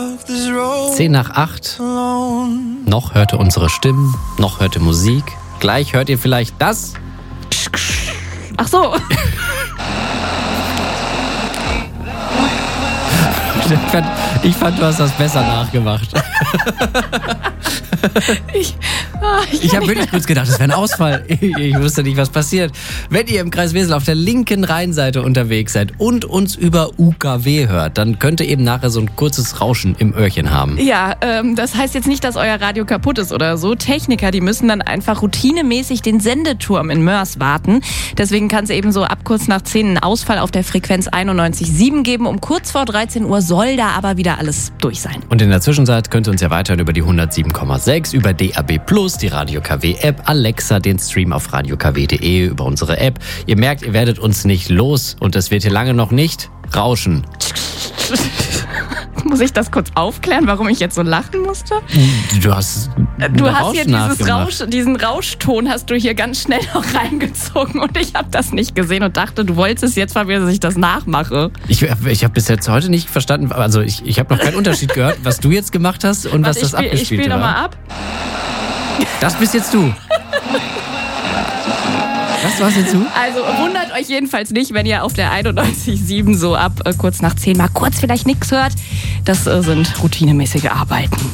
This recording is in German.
7:10. Noch hört ihr unsere Stimmen, noch hört ihr Musik. Gleich hört ihr vielleicht das. Ach so. Ich fand, du hast das besser nachgemacht. Ich habe wirklich kurz gedacht, das wäre ein Ausfall. Ich wusste nicht, was passiert. Wenn ihr im Kreis Wesel auf der linken Rheinseite unterwegs seid und uns über UKW hört, dann könnt ihr eben nachher so ein kurzes Rauschen im Öhrchen haben. Ja, das heißt jetzt nicht, dass euer Radio kaputt ist oder so. Techniker, die müssen dann einfach routinemäßig den Sendeturm in Mörs warten. Deswegen kann es eben so ab kurz nach 10 einen Ausfall auf der Frequenz 91,7 geben. Um kurz vor 13 Uhr soll da aber wieder alles durch sein. Und in der Zwischenzeit könnt ihr uns ja weiterhin über die 107,6, über DAB+, die Radio KW App, Alexa, den Stream auf radiokw.de, über unsere App. Ihr merkt, ihr werdet uns nicht los und es wird hier lange noch nicht rauschen. Muss ich das kurz aufklären, warum ich jetzt so lachen musste? Du hast hier diesen Rauschton hast du hier ganz schnell noch reingezogen und ich habe das nicht gesehen und dachte, du wolltest es jetzt verwirren, dass ich das nachmache. Ich habe bis jetzt heute nicht verstanden, also ich habe noch keinen Unterschied gehört, was du jetzt gemacht hast und was das abgespielt war. Ich spiele nochmal ab. Das bist jetzt du. Was war's jetzt du? Also wundert euch jedenfalls nicht, wenn ihr auf der 91,7 so ab kurz nach 10 mal kurz vielleicht nichts hört. Das sind routinemäßige Arbeiten.